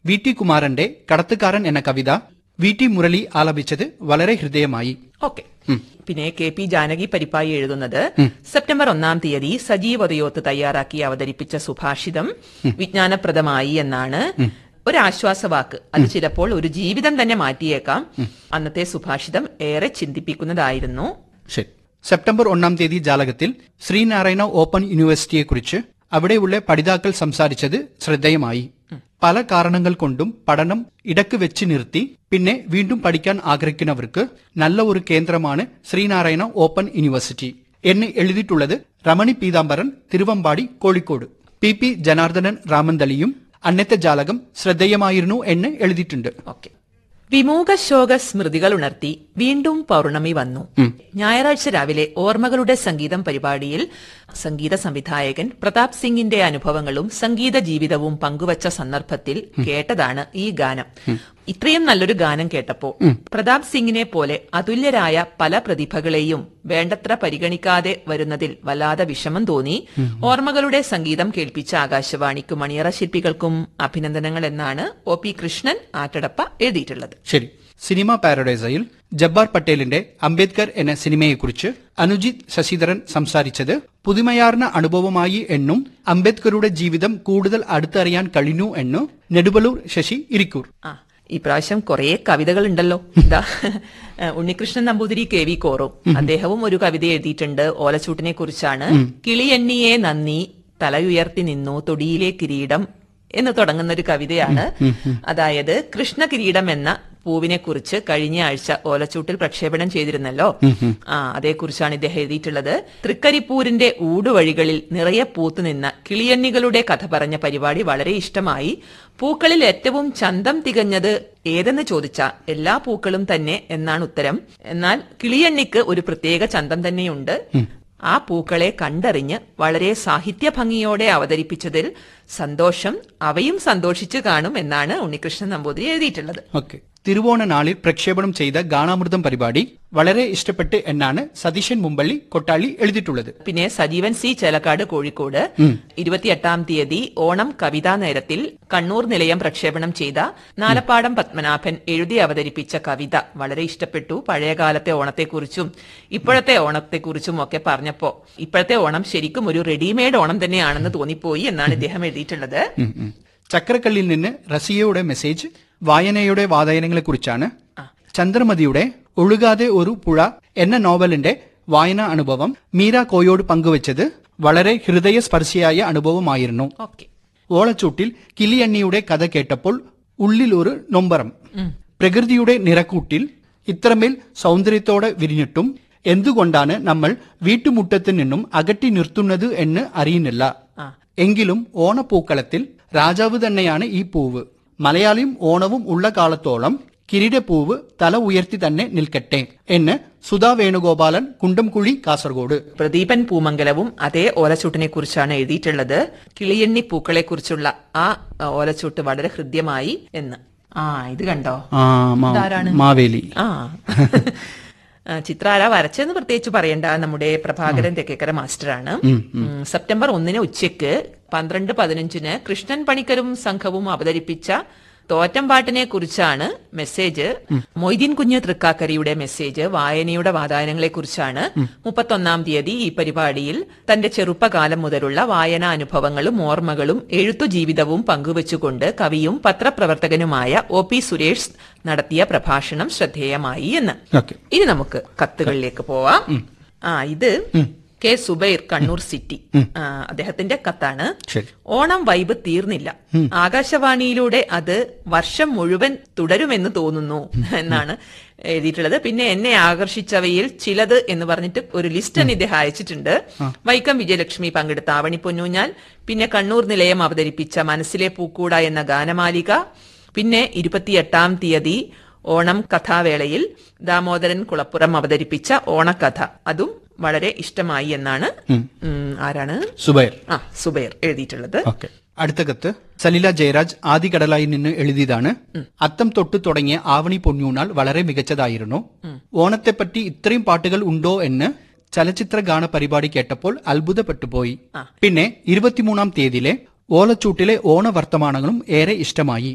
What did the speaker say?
V T കുമാരന്റെ കടത്തുകാരൻ എന്ന കവിത V T Murali ആലപിച്ചത് വളരെ ഹൃദയമായി. ഓക്കെ. പിന്നെ കെ പി ജാനകി പരിപ്പായി എഴുതുന്നത് സെപ്റ്റംബർ 1 തീയതി സജീവ് ഉദയോത്ത് തയ്യാറാക്കി അവതരിപ്പിച്ച സുഭാഷിതം വിജ്ഞാനപ്രദമായി എന്നാണ്. ഒരാശ്വാസവാക്ക്, അത് ചിലപ്പോൾ ഒരു ജീവിതം തന്നെ മാറ്റിയേക്കാം. അന്നത്തെ സുഭാഷിതം ഏറെ ചിന്തിപ്പിക്കുന്നതായിരുന്നു. ശരി. സെപ്റ്റംബർ 1 തീയതി ജാലകത്തിൽ ശ്രീനാരായണ ഓപ്പൺ യൂണിവേഴ്സിറ്റിയെക്കുറിച്ച് അവിടെയുള്ള പഠിതാക്കൾ സംസാരിച്ചത് ശ്രദ്ധേയമായി. പല കാരണങ്ങൾ കൊണ്ടും പഠനം ഇടക്ക് വെച്ച് നിർത്തി പിന്നെ വീണ്ടും പഠിക്കാൻ ആഗ്രഹിക്കുന്നവർക്ക് നല്ല ഒരു കേന്ദ്രമാണ് ശ്രീനാരായണ ഓപ്പൺ യൂണിവേഴ്സിറ്റി എന്ന് എഴുതിയിട്ടുള്ളത് രമണി പീതാംബരൻ, തിരുവമ്പാടി, കോഴിക്കോട്. പി പി ജനാർദ്ദനൻ രാമന്തളിയും അന്നത്തെ ജാലകം ശ്രദ്ധേയമായിരുന്നു എന്ന് എഴുതിയിട്ടുണ്ട്. ഓക്കെ. വിമൂക ശോക സ്മൃതികൾ ഉണർത്തി വീണ്ടും പൗർണമി വന്നു. ഞായറാഴ്ച രാവിലെ ഓർമ്മകളുടെ സംഗീതം പരിപാടിയിൽ സംഗീത സംവിധായകൻ പ്രതാപ് സിംഗിന്റെ അനുഭവങ്ങളും സംഗീത ജീവിതവും പങ്കുവച്ച സന്ദർഭത്തിൽ കേട്ടതാണ് ഈ ഗാനം. ഇത്രയും നല്ലൊരു ഗാനം കേട്ടപ്പോ പ്രതാപ് സിംഗിനെ പോലെ അതുല്യരായ പല പ്രതിഭകളെയും വേണ്ടത്ര പരിഗണിക്കാതെ വരുന്നതിൽ വല്ലാതെ വിഷമം തോന്നി. ഓർമ്മകളുടെ സംഗീതം കേൾപ്പിച്ച ആകാശവാണിക്കും മണിയറ ശില്പികൾക്കും അഭിനന്ദനങ്ങൾ എന്നാണ് ഒ പി കൃഷ്ണൻ ആറ്റടപ്പ എഴുതിയിട്ടുള്ളത്. ശരി. സിനിമ പാരഡൈസയിൽ ജബ്ബാർ പട്ടേലിന്റെ അംബേദ്കർ എന്ന സിനിമയെക്കുറിച്ച് അനുജിത് ശശിധരൻ സംസാരിച്ചത് പുതുമയാർന്ന അനുഭവമായി എന്നും അംബേദ്കറുടെ ജീവിതം കൂടുതൽ അടുത്തറിയാൻ കഴിഞ്ഞു എന്നും നെടുവലൂർ ശശി ഇരിക്കൂർ. ഇപ്രാവശ്യം കുറെ കവിതകൾ ഉണ്ടല്ലോ. ഇതാ ഉണ്ണികൃഷ്ണൻ നമ്പൂതിരി കെ വി കോറും അദ്ദേഹവും ഒരു കവിത എഴുതിയിട്ടുണ്ട്. ഓലച്ചൂട്ടിനെ കുറിച്ചാണ്. കിളിയെണ്ണിയെ നന്ദി തലയുയർത്തി നിന്നു തൊടിയിലെ കിരീടം എന്ന് തുടങ്ങുന്ന ഒരു കവിതയാണ്. അതായത് കൃഷ്ണ കിരീടം എന്ന പൂവിനെ കുറിച്ച് കഴിഞ്ഞ ആഴ്ച ഓലച്ചൂട്ടിൽ പ്രക്ഷേപണം ചെയ്തിരുന്നല്ലോ. അതേക്കുറിച്ചാണ് ഇദ്ദേഹം എഴുതിയിട്ടുള്ളത്. തൃക്കരിപ്പൂരിന്റെ ഊടുവഴികളിൽ നിറയെ പൂത്തുനിന്ന കിളിയണ്ണികളുടെ കഥ പറഞ്ഞ പരിപാടി വളരെ ഇഷ്ടമായി. പൂക്കളിൽ ഏറ്റവും ചന്തം തികഞ്ഞത് ഏതെന്ന് ചോദിച്ചാൽ എല്ലാ പൂക്കളും തന്നെ എന്നാണ് ഉത്തരം. എന്നാൽ കിളിയണ്ണിക്ക് ഒരു പ്രത്യേക ചന്തം തന്നെയുണ്ട്. ആ പൂക്കളെ കണ്ടറിഞ്ഞ് വളരെ സാഹിത്യ ഭംഗിയോടെ അവതരിപ്പിച്ചതിൽ സന്തോഷം. അവയും സന്തോഷിച്ചു കാണും എന്നാണ് ഉണ്ണികൃഷ്ണൻ നമ്പൂതിരി എഴുതിയിട്ടുള്ളത്. ഓക്കെ. തിരുവോണ നാളിൽ പ്രക്ഷേപണം ചെയ്ത ഗാനാമൃതം പരിപാടി വളരെ ഇഷ്ടപ്പെട്ട് എന്നാണ് സതീശൻ മുമ്പള്ളി കൊട്ടാളി എഴുതിയിട്ടുള്ളത്. പിന്നെ സജീവൻ സി ചേലക്കാട് കോഴിക്കോട് 28 തീയതി ഓണം കവിതാ നേരത്തിൽ കണ്ണൂർ നിലയം പ്രക്ഷേപണം ചെയ്ത നാലപ്പാടം പത്മനാഭൻ എഴുതി അവതരിപ്പിച്ച കവിത വളരെ ഇഷ്ടപ്പെട്ടു. പഴയകാലത്തെ ഓണത്തെക്കുറിച്ചും ഇപ്പോഴത്തെ ഓണത്തെക്കുറിച്ചും ഒക്കെ പറഞ്ഞപ്പോ ഇപ്പോഴത്തെ ഓണം ശരിക്കും ഒരു റെഡിമെയ്ഡ് ഓണം തന്നെയാണെന്ന് തോന്നിപ്പോയി എന്നാണ് ഇദ്ദേഹം എഴുതിയിട്ടുള്ളത്. ചക്രക്കല്ലിൽ നിന്ന് റസിയയുടെ മെസ്സേജ് വായനയുടെ വാതായനങ്ങളെക്കുറിച്ചാണ്. ചന്ദ്രമതിയുടെ ഒഴുകാതെ ഒരു പുഴ എന്ന നോവലിന്റെ വായനാ അനുഭവം മീര കോയോട് പങ്കുവച്ചത് വളരെ ഹൃദയസ്പർശിയായ അനുഭവമായിരുന്നു. ഓളച്ചൂട്ടിൽ കിളിയണ്ണിയുടെ കഥ കേട്ടപ്പോൾ ഉള്ളിൽ ഒരു നൊമ്പരം. പ്രകൃതിയുടെ നിറക്കൂട്ടിൽ ഇത്രമേൽ സൗന്ദര്യത്തോടെ വിരിഞ്ഞിട്ടും എന്തുകൊണ്ടാണ് നമ്മൾ വീട്ടുമുറ്റത്ത് നിന്നും അകറ്റി നിർത്തുന്നത് എന്ന് അറിയുന്നില്ല. എങ്കിലും ഓണപ്പൂക്കളത്തിൽ രാജാവ് തന്നെയാണ് ഈ പൂവ്. മലയാളിയും ഓണവും ഉള്ള കാലത്തോളം കിരീടപ്പൂവ് തല ഉയർത്തി തന്നെ നിൽക്കട്ടെ എന്ന് സുധാ വേണുഗോപാലൻ, കുണ്ടംകുഴി, കാസർഗോഡ്. പ്രദീപൻ പൂമംഗലവും അതേ ഓലച്ചൂട്ടിനെ കുറിച്ചാണ് എഴുതിയിട്ടുള്ളത്. കിളിയണ്ണി പൂക്കളെ കുറിച്ചുള്ള ആ ഓലച്ചൂട്ട് വളരെ ഹൃദ്യമായി എന്ന്. ഇത് കണ്ടോ, മാവേലി. ചിത്രാര വരച്ചെന്ന് പ്രത്യേകിച്ച് പറയണ്ട, നമ്മുടെ പ്രഭാകരൻ തെക്കേക്കര മാസ്റ്ററാണ്. സെപ്റ്റംബർ 1 ഉച്ചയ്ക്ക് 12:15 കൃഷ്ണൻ പണിക്കരും സംഘവും അവതരിപ്പിച്ച തോറ്റംപാട്ടിനെ കുറിച്ചാണ് മെസ്സേജ്. മൊയ്തീൻ കുഞ്ഞ് തൃക്കാക്കരയുടെ മെസ്സേജ് വായനയുടെ വാതായനങ്ങളെ കുറിച്ചാണ്. 31 തീയതി ഈ പരിപാടിയിൽ തന്റെ ചെറുപ്പകാലം മുതലുള്ള വായനാ അനുഭവങ്ങളും ഓർമ്മകളും എഴുത്തു ജീവിതവും പങ്കുവച്ചുകൊണ്ട് കവിയും പത്രപ്രവർത്തകനുമായ ഒ പി സുരേഷ് നടത്തിയ പ്രഭാഷണം ശ്രദ്ധേയമായി എന്ന്. ഇനി നമുക്ക് കത്തുകളിലേക്ക് പോവാം. ഇത് കെ സുബൈർ, കണ്ണൂർ സിറ്റി, അദ്ദേഹത്തിന്റെ കത്താണ്. ഓണം വൈബ് തീർന്നില്ല. ആകാശവാണിയിലൂടെ അത് വർഷം മുഴുവൻ തുടരുമെന്ന് തോന്നുന്നു എന്നാണ് എഴുതിയിട്ടുള്ളത്. പിന്നെ എന്നെ ആകർഷിച്ചവയിൽ ചിലത് എന്ന് പറഞ്ഞിട്ട് ഒരു ലിസ്റ്റ് തന്നെ ഇദ്ദേഹം അയച്ചിട്ടുണ്ട്. വൈക്കം വിജയലക്ഷ്മി പങ്കെടുത്ത ആവണി പൊന്നൂഞ്ഞാൽ, പിന്നെ കണ്ണൂർ നിലയം അവതരിപ്പിച്ച മനസ്സിലെ പൂക്കൂട എന്ന ഗാനമാലിക, പിന്നെ 28 തീയതി ഓണം കഥാവേളയിൽ ദാമോദരൻ കുളപ്പുറം അവതരിപ്പിച്ച ഓണക്കഥ, അതും വളരെ ഇഷ്ടമായി എന്നാണ് ആരാണ് സുബൈർ എഴുതിയിട്ടുള്ളത്. അടുത്ത കത്ത് സലില ജയരാജ് ആദികടലായി നിന്ന് എഴുതിയതാണ്. അത്തം തൊട്ട് തുടങ്ങിയ ആവണി പൊന്നൂനാൾ വളരെ മികച്ചതായിരുന്നു. ഓണത്തെപ്പറ്റി ഇത്രയും പാട്ടുകൾ ഉണ്ടോ എന്ന് ചലച്ചിത്ര ഗാന പരിപാടി കേട്ടപ്പോൾ അത്ഭുതപ്പെട്ടുപോയി. പിന്നെ 23 തീയതിയിലെ ഓലച്ചൂട്ടിലെ ഓണവർത്തമാനങ്ങളും ഏറെ ഇഷ്ടമായി.